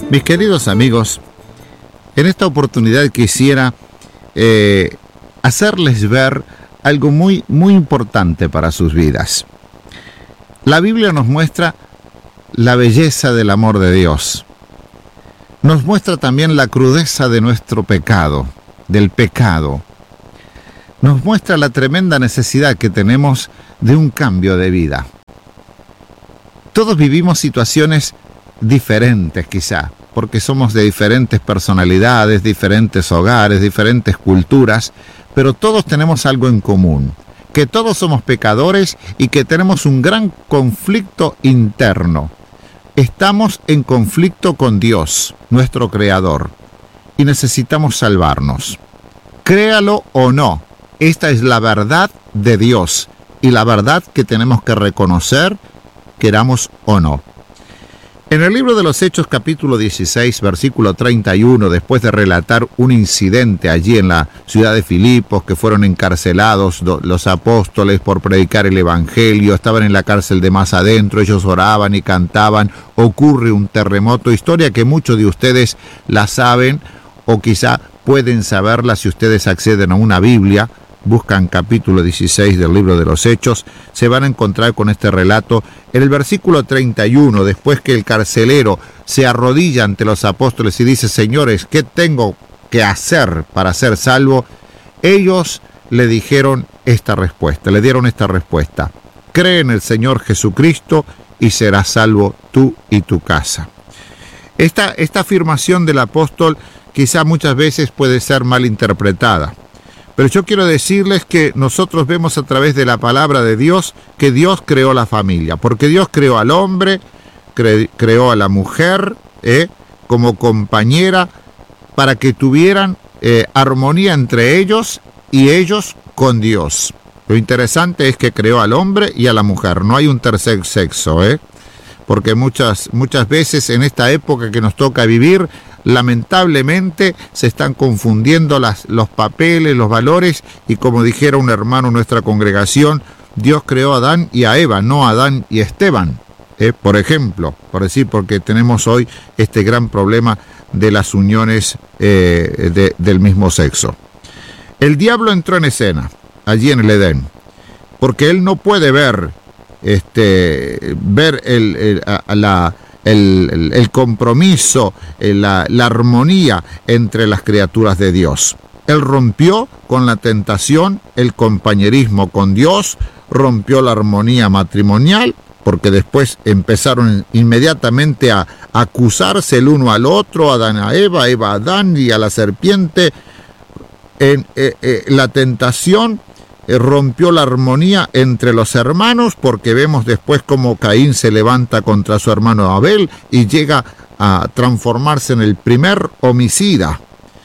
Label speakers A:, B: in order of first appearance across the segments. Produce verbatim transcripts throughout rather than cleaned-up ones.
A: Mis queridos amigos, en esta oportunidad quisiera eh, hacerles ver algo muy, muy importante para sus vidas. La Biblia nos muestra la belleza del amor de Dios. Nos muestra también la crudeza de nuestro pecado, del pecado. Nos muestra la tremenda necesidad que tenemos de un cambio de vida. Todos vivimos situaciones diferentes quizá, porque somos de diferentes personalidades, diferentes hogares, diferentes culturas, pero todos tenemos algo en común, que todos somos pecadores y que tenemos un gran conflicto interno. Estamos en conflicto con Dios, nuestro Creador, y necesitamos salvarnos. Créalo o no, esta es la verdad de Dios y la verdad que tenemos que reconocer, queramos o no. En el libro de los Hechos, capítulo dieciséis, versículo treinta y uno, después de relatar un incidente allí en la ciudad de Filipos, que fueron encarcelados los apóstoles por predicar el evangelio, estaban en la cárcel de más adentro, ellos oraban y cantaban, ocurre un terremoto, historia que muchos de ustedes la saben, o quizá pueden saberla si ustedes acceden a una Biblia, buscan capítulo dieciséis del libro de los Hechos, se van a encontrar con este relato. En el versículo treinta y uno, después que el carcelero se arrodilla ante los apóstoles y dice: señores, ¿qué tengo que hacer para ser salvo? Ellos le dijeron esta respuesta, le dieron esta respuesta: cree en el Señor Jesucristo y serás salvo tú y tu casa. Esta, esta afirmación del apóstol quizá muchas veces puede ser mal interpretada. Pero yo quiero decirles que nosotros vemos a través de la palabra de Dios que Dios creó la familia, porque Dios creó al hombre, cre- creó a la mujer eh, como compañera para que tuvieran eh, armonía entre ellos y ellos con Dios. Lo interesante es que creó al hombre y a la mujer, no hay un tercer sexo, ¿eh? porque muchas, muchas veces en esta época que nos toca vivir, lamentablemente se están confundiendo las, los papeles, los valores, y como dijera un hermano en nuestra congregación, Dios creó a Adán y a Eva, no a Adán y Esteban, ¿eh? por ejemplo, por decir, porque tenemos hoy este gran problema de las uniones eh, de, del mismo sexo. El diablo entró en escena, allí en el Edén, porque él no puede ver, este, ver el, el, a, la... El, el, el compromiso, la, la armonía entre las criaturas de Dios. Él rompió con la tentación, el compañerismo con Dios, rompió la armonía matrimonial, porque después empezaron inmediatamente a acusarse el uno al otro, Adán a Eva, Eva a Adán y a la serpiente. En eh, eh, la tentación rompió la armonía entre los hermanos, porque vemos después cómo Caín se levanta contra su hermano Abel y llega a transformarse en el primer homicida.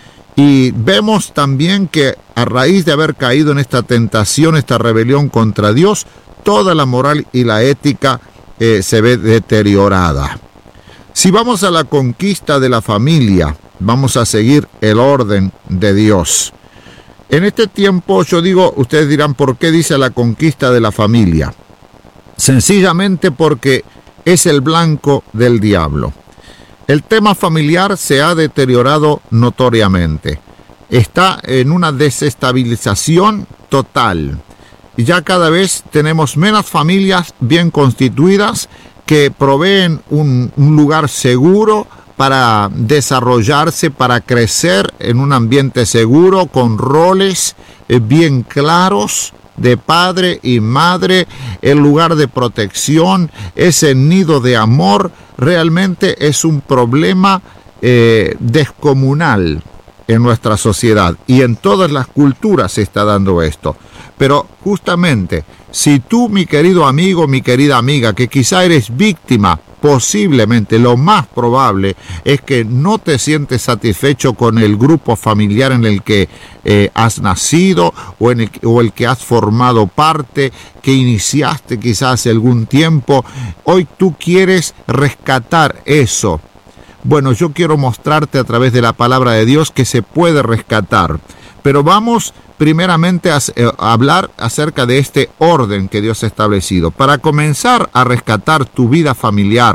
A: Y vemos también que a raíz de haber caído en esta tentación, esta rebelión contra Dios, toda la moral y la ética eh, se ve deteriorada. Si vamos a la conquista de la familia, vamos a seguir el orden de Dios. En este tiempo, yo digo, ustedes dirán, ¿por qué dice la conquista de la familia? Sencillamente porque es el blanco del diablo. El tema familiar se ha deteriorado notoriamente. Está en una desestabilización total. Y ya cada vez tenemos menos familias bien constituidas que proveen un, un lugar seguro para desarrollarse, para crecer en un ambiente seguro, con roles eh, bien claros de padre y madre, el lugar de protección, ese nido de amor. Realmente es un problema eh, descomunal en nuestra sociedad, y en todas las culturas se está dando esto. Pero justamente, si tú, mi querido amigo, mi querida amiga, que quizá eres víctima, posiblemente, lo más probable es que no te sientes satisfecho con el grupo familiar en el que eh, has nacido o, en el, o el que has formado parte, que iniciaste quizás hace algún tiempo. Hoy tú quieres rescatar eso. Bueno, yo quiero mostrarte a través de la palabra de Dios que se puede rescatar. Pero vamos primeramente a, a hablar acerca de este orden que Dios ha establecido. Para comenzar a rescatar tu vida familiar,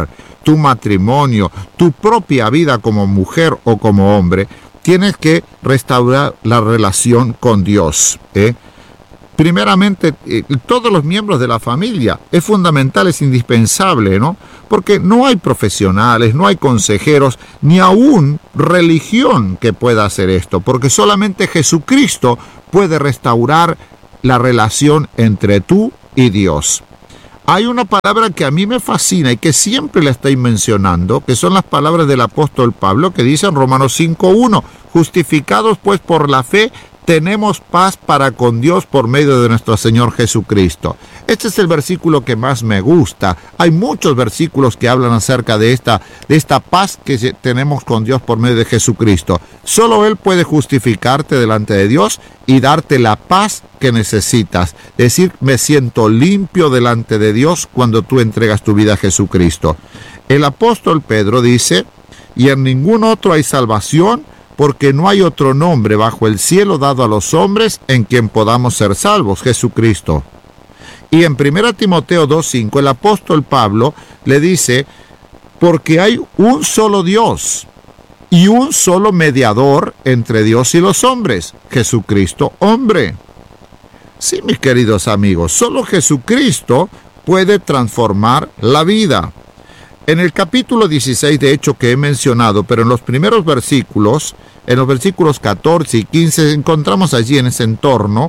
A: tu matrimonio, tu propia vida como mujer o como hombre, tienes que restaurar la relación con Dios, ¿eh? Primeramente, eh, todos los miembros de la familia, es fundamental, es indispensable, ¿no? Porque no hay profesionales, no hay consejeros, ni aún religión que pueda hacer esto, porque solamente Jesucristo puede restaurar la relación entre tú y Dios. Hay una palabra que a mí me fascina y que siempre la estoy mencionando, que son las palabras del apóstol Pablo, que dice en Romanos cinco uno, justificados pues por la fe, tenemos paz para con Dios por medio de nuestro Señor Jesucristo. Este es el versículo que más me gusta. Hay muchos versículos que hablan acerca de esta, de esta paz que tenemos con Dios por medio de Jesucristo. Solo Él puede justificarte delante de Dios y darte la paz que necesitas. Es decir, me siento limpio delante de Dios cuando tú entregas tu vida a Jesucristo. El apóstol Pedro dice, y en ningún otro hay salvación, porque no hay otro nombre bajo el cielo dado a los hombres en quien podamos ser salvos, Jesucristo. Y en primera Timoteo dos cinco, el apóstol Pablo le dice, porque hay un solo Dios y un solo mediador entre Dios y los hombres, Jesucristo hombre. Sí, mis queridos amigos, solo Jesucristo puede transformar la vida. En el capítulo dieciséis, de hecho, que he mencionado, pero en los primeros versículos, en los versículos catorce y quince, encontramos allí en ese entorno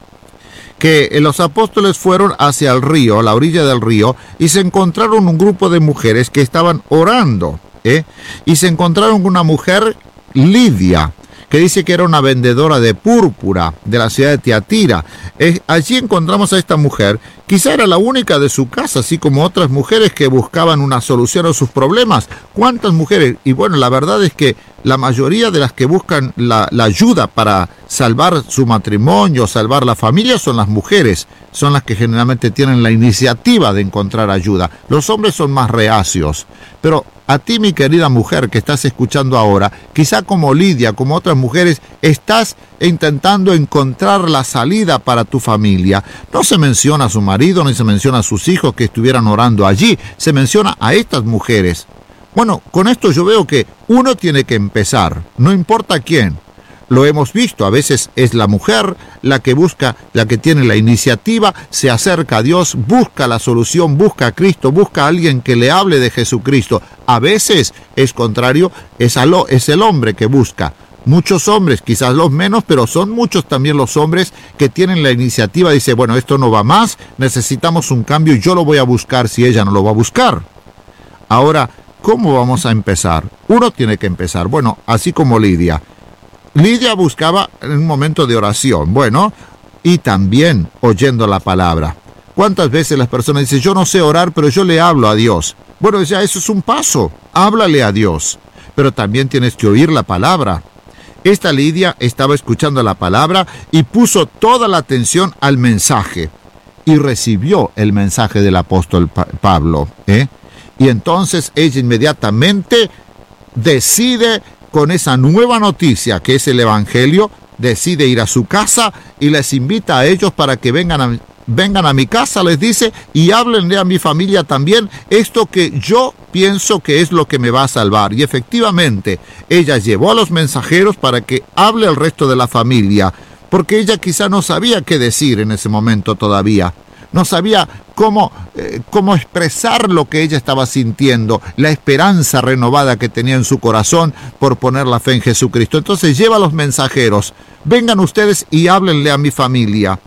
A: que los apóstoles fueron hacia el río, a la orilla del río, y se encontraron un grupo de mujeres que estaban orando, ¿eh? Y se encontraron con una mujer, Lidia, que dice que era una vendedora de púrpura de la ciudad de Tiatira. Eh, allí encontramos a esta mujer, quizá era la única de su casa, así como otras mujeres que buscaban una solución a sus problemas. ¿Cuántas mujeres? Y bueno, la verdad es que la mayoría de las que buscan la, la ayuda para salvar su matrimonio, salvar la familia, son las mujeres. Son las que generalmente tienen la iniciativa de encontrar ayuda. Los hombres son más reacios. Pero a ti, mi querida mujer que estás escuchando ahora, quizá como Lidia, como otras mujeres, estás intentando encontrar la salida para tu familia. No se menciona a su marido, ni se menciona a sus hijos que estuvieran orando allí. Se menciona a estas mujeres. Bueno, con esto yo veo que uno tiene que empezar, no importa quién. Lo hemos visto, a veces es la mujer la que busca, la que tiene la iniciativa, se acerca a Dios, busca la solución, busca a Cristo, busca a alguien que le hable de Jesucristo. A veces es contrario, es, alo, es el hombre que busca. Muchos hombres, quizás los menos, pero son muchos también los hombres que tienen la iniciativa, dice, bueno, esto no va más, necesitamos un cambio y yo lo voy a buscar si ella no lo va a buscar. Ahora, ¿cómo vamos a empezar? Uno tiene que empezar, bueno, así como Lidia. Lidia buscaba en un momento de oración, bueno, y también oyendo la palabra. ¿Cuántas veces las personas dicen, yo no sé orar, pero yo le hablo a Dios? Bueno, ya eso es un paso, háblale a Dios, pero también tienes que oír la palabra. Esta Lidia estaba escuchando la palabra y puso toda la atención al mensaje, y recibió el mensaje del apóstol pa- Pablo, ¿eh? Y entonces ella inmediatamente decide, con esa nueva noticia que es el Evangelio, decide ir a su casa y les invita a ellos para que vengan a, vengan a mi casa, les dice, y háblenle a mi familia también esto que yo pienso que es lo que me va a salvar. Y efectivamente, ella llevó a los mensajeros para que hable al resto de la familia, porque ella quizá no sabía qué decir en ese momento todavía. No sabía cómo, eh, cómo expresar lo que ella estaba sintiendo, la esperanza renovada que tenía en su corazón por poner la fe en Jesucristo. Entonces lleva a los mensajeros, vengan ustedes y háblenle a mi familia.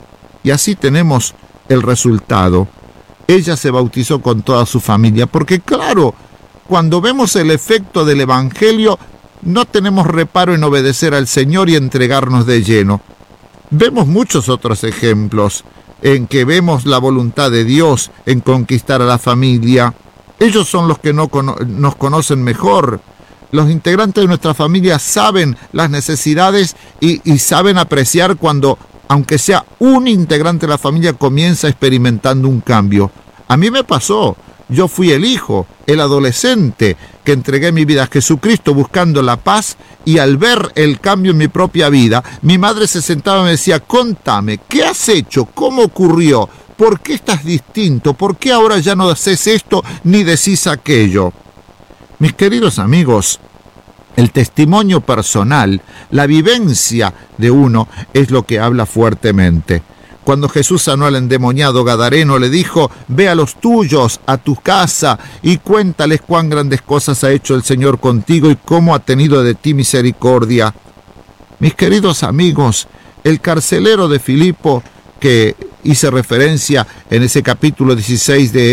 A: Y así tenemos el resultado. Ella se bautizó con toda su familia, porque claro, cuando vemos el efecto del Evangelio, no tenemos reparo en obedecer al Señor y entregarnos de lleno. Vemos muchos otros ejemplos en que vemos la voluntad de Dios en conquistar a la familia. Ellos son los que no cono- nos conocen mejor. Los integrantes de nuestra familia saben las necesidades y, y saben apreciar cuando, aunque sea un integrante de la familia, comienza experimentando un cambio. A mí me pasó. Yo fui el hijo, el adolescente, que entregué mi vida a Jesucristo buscando la paz, y al ver el cambio en mi propia vida, mi madre se sentaba y me decía, contame, ¿qué has hecho? ¿Cómo ocurrió? ¿por qué estás distinto? ¿Por qué ahora ya no haces esto ni decís aquello? Mis queridos amigos, el testimonio personal, la vivencia de uno es lo que habla fuertemente. Cuando Jesús sanó al endemoniado gadareno, le dijo: ve a los tuyos, a tu casa, y cuéntales cuán grandes cosas ha hecho el Señor contigo y cómo ha tenido de ti misericordia. Mis queridos amigos, el carcelero de Filipo, que hice referencia en ese capítulo dieciséis de